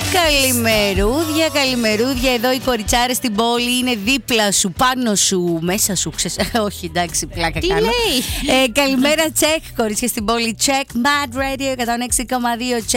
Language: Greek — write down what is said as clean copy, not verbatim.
Καλημερούδια, καλημερούδια. Εδώ οι κοριτσάρες στην πόλη είναι δίπλα σου, πάνω σου, μέσα σου. Όχι, εντάξει, πλάκα κάνω. Τι λέει? Καλημέρα, check, κορίτσια στην πόλη. Check, Mad Radio 106,2.